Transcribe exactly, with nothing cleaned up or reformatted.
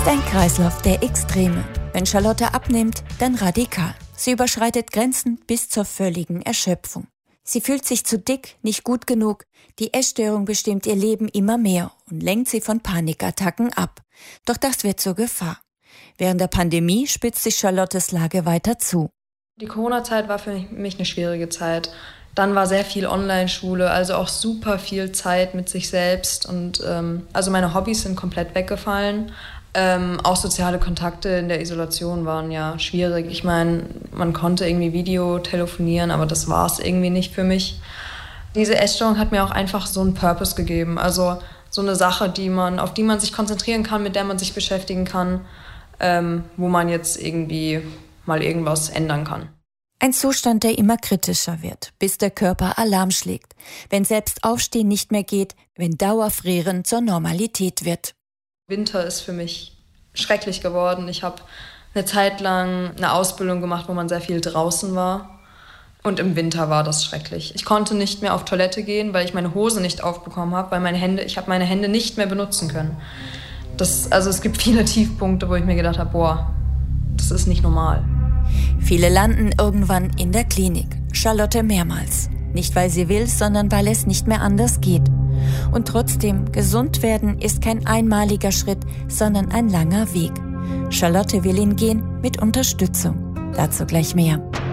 ist ein Kreislauf der Extreme. Wenn Charlotte abnimmt, dann radikal. Sie überschreitet Grenzen bis zur völligen Erschöpfung. Sie fühlt sich zu dick, nicht gut genug. Die Essstörung bestimmt ihr Leben immer mehr und lenkt sie von Panikattacken ab. Doch das wird zur Gefahr. Während der Pandemie spitzt sich Charlottes Lage weiter zu. Die Corona-Zeit war für mich eine schwierige Zeit. Dann war sehr viel Online-Schule, also auch super viel Zeit mit sich selbst. Und ähm, also meine Hobbys sind komplett weggefallen. Ähm, auch soziale Kontakte in der Isolation waren ja schwierig. Ich meine, man konnte irgendwie Video telefonieren, aber das war es irgendwie nicht für mich. Diese Essstörung hat mir auch einfach so einen Purpose gegeben. Also so eine Sache, die man, auf die man sich konzentrieren kann, mit der man sich beschäftigen kann, ähm, wo man jetzt irgendwie mal irgendwas ändern kann. Ein Zustand, der immer kritischer wird, bis der Körper Alarm schlägt. Wenn selbst Aufstehen nicht mehr geht, wenn Dauerfrieren zur Normalität wird. Winter ist für mich schrecklich geworden. Ich habe eine Zeit lang eine Ausbildung gemacht, wo man sehr viel draußen war. Und im Winter war das schrecklich. Ich konnte nicht mehr auf Toilette gehen, weil ich meine Hose nicht aufbekommen habe, weil meine Hände, ich habe meine Hände nicht mehr benutzen können. Das, also es gibt viele Tiefpunkte, wo ich mir gedacht habe, boah, das ist nicht normal. Viele landen irgendwann in der Klinik. Charlotte mehrmals. Nicht, weil sie will, sondern weil es nicht mehr anders geht. Und trotzdem, gesund werden ist kein einmaliger Schritt, sondern ein langer Weg. Charlotte will ihn gehen mit Unterstützung. Dazu gleich mehr.